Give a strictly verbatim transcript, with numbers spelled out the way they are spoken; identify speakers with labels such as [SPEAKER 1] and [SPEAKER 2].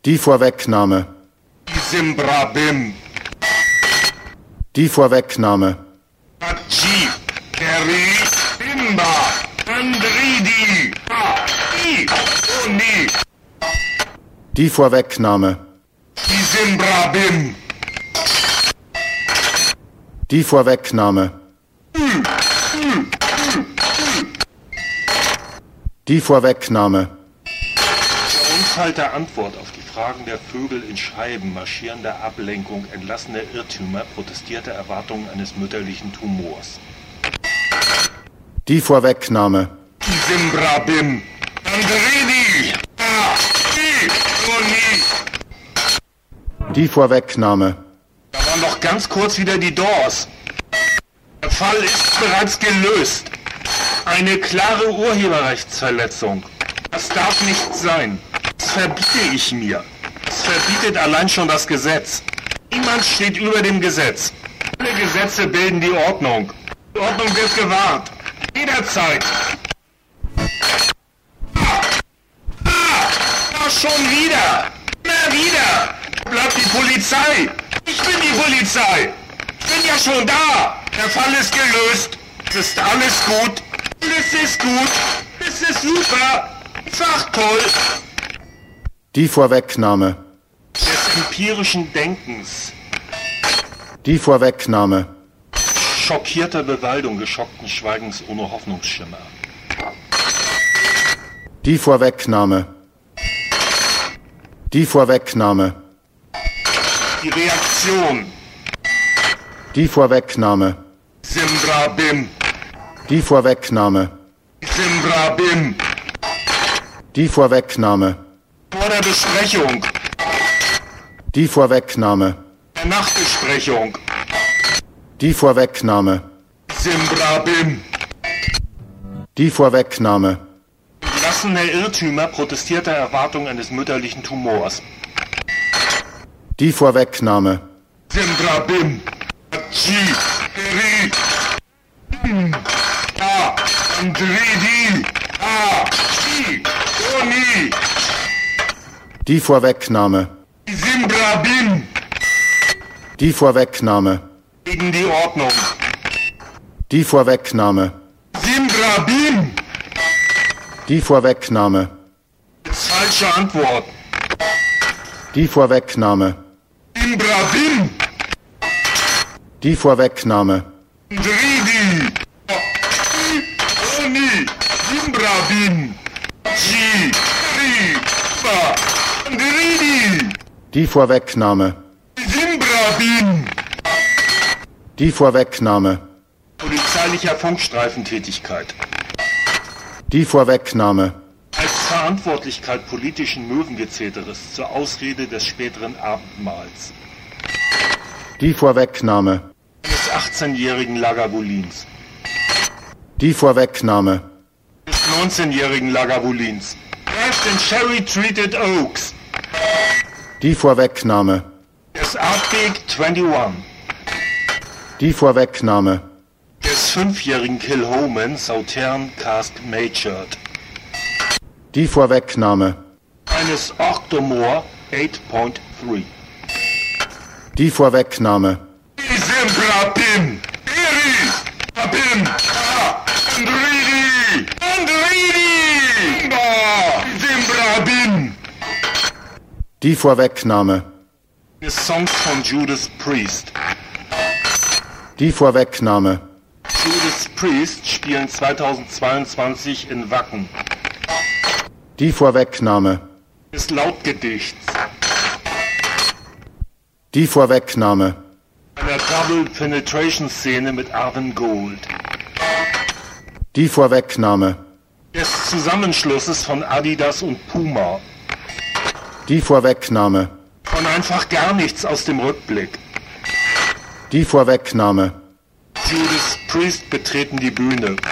[SPEAKER 1] Die Vorwegnahme.
[SPEAKER 2] Simbrabim.
[SPEAKER 1] Die Vorwegnahme.
[SPEAKER 2] Haji. Keri. Bimba. Andridi. Ha. I. Oni.
[SPEAKER 1] Die Vorwegnahme.
[SPEAKER 2] Die Simbrabim.
[SPEAKER 1] Die Vorwegnahme. Die Vorwegnahme.
[SPEAKER 3] Der Unfall der Antwort auf die Fragen der Vögel in Scheiben, marschierender Ablenkung, entlassener Irrtümer, protestierte Erwartungen eines mütterlichen Tumors.
[SPEAKER 1] Die Vorwegnahme.
[SPEAKER 2] Die Simbrabim. Andridi. Ha. I. Oni.
[SPEAKER 1] Die Vorwegnahme.
[SPEAKER 3] Da waren noch ganz kurz wieder die Doors. Der Fall ist bereits gelöst. Eine klare Urheberrechtsverletzung. Das darf nicht sein. Das verbiete ich mir. Das verbietet allein schon das Gesetz. Niemand steht über dem Gesetz. Alle Gesetze bilden die Ordnung. Die Ordnung wird gewahrt. Jederzeit. Ah, ah, da schon wieder. Immer wieder. Bleibt die Polizei. Ich bin die Polizei. Ich bin ja schon da. Der Fall ist gelöst. Es ist alles gut. Alles ist gut. Es ist super. Einfach toll.
[SPEAKER 1] Die Vorwegnahme.
[SPEAKER 3] Des empirischen Denkens.
[SPEAKER 1] Die Vorwegnahme.
[SPEAKER 3] Schockierter Bewaldung, geschockten Schweigens ohne Hoffnungsschimmer.
[SPEAKER 1] Die Vorwegnahme. Die Vorwegnahme.
[SPEAKER 3] Die Reaktion.
[SPEAKER 1] Die Vorwegnahme.
[SPEAKER 2] Simbrabim.
[SPEAKER 1] Die Vorwegnahme.
[SPEAKER 2] Simbrabim.
[SPEAKER 1] Die Vorwegnahme.
[SPEAKER 3] Vor der Besprechung.
[SPEAKER 1] Die Vorwegnahme.
[SPEAKER 3] Der Nachbesprechung.
[SPEAKER 1] Die Vorwegnahme.
[SPEAKER 2] Simbrabim.
[SPEAKER 1] Die Vorwegnahme.
[SPEAKER 3] Entlassener Irrtümer, protestierter Erwartung eines mütterlichen Tumors.
[SPEAKER 1] Die Vorwegnahme.
[SPEAKER 2] Simbrabim. Haji. Keri. Ha. Andridi. Ha. I. Oni.
[SPEAKER 1] Die Vorwegnahme.
[SPEAKER 2] Simbrabim.
[SPEAKER 1] Die Vorwegnahme.
[SPEAKER 3] Gegen die Ordnung.
[SPEAKER 1] Die Vorwegnahme.
[SPEAKER 2] Simbrabim.
[SPEAKER 1] Die Vorwegnahme.
[SPEAKER 3] Falsche Antwort.
[SPEAKER 1] Die Vorwegnahme.
[SPEAKER 2] Simbrabim.
[SPEAKER 1] Die Vorwegnahme.
[SPEAKER 2] Andridi. I. Oni. Simbrabim. Haji. Keri. Ha. Andridi.
[SPEAKER 1] Die Vorwegnahme.
[SPEAKER 2] Simbrabim.
[SPEAKER 1] Die Vorwegnahme.
[SPEAKER 3] Polizeilicher Funkstreifentätigkeit.
[SPEAKER 1] Die Vorwegnahme.
[SPEAKER 3] Als Verantwortlichkeit politischen Möwengezeteres zur Ausrede des späteren Abendmahls.
[SPEAKER 1] Die Vorwegnahme.
[SPEAKER 3] Des achtzehnjährigen Lagavulins.
[SPEAKER 1] Die Vorwegnahme.
[SPEAKER 3] Des neunzehnjährigen Lagavulins. Crashed in Cherry Treated Oaks.
[SPEAKER 1] Die Vorwegnahme.
[SPEAKER 3] Des Arctic einundzwanzig.
[SPEAKER 1] Die Vorwegnahme.
[SPEAKER 3] Des fünfjährigen Kilhoman Southern Cask Majored.
[SPEAKER 1] Die Vorwegnahme.
[SPEAKER 3] Eines Octomore acht Punkt drei.
[SPEAKER 1] Die Vorwegnahme.
[SPEAKER 2] Simbrabim. Keri. Abim. Ha. Andridi. Andridi. Ba. Simbrabim.
[SPEAKER 1] Die Vorwegnahme.
[SPEAKER 3] Des Songs von Judas Priest.
[SPEAKER 1] Die Vorwegnahme.
[SPEAKER 3] Judas Priest spielen zweitausendzweiundzwanzig in Wacken.
[SPEAKER 1] Die Vorwegnahme.
[SPEAKER 3] Des Lautgedichts.
[SPEAKER 1] Die Vorwegnahme.
[SPEAKER 3] Einer Double Penetration Szene mit Arvin Gold.
[SPEAKER 1] Die Vorwegnahme.
[SPEAKER 3] Des Zusammenschlusses von Adidas und Puma.
[SPEAKER 1] Die Vorwegnahme.
[SPEAKER 3] Von einfach gar nichts aus dem Rückblick.
[SPEAKER 1] Die Vorwegnahme.
[SPEAKER 3] Judas Priest betreten die Bühne.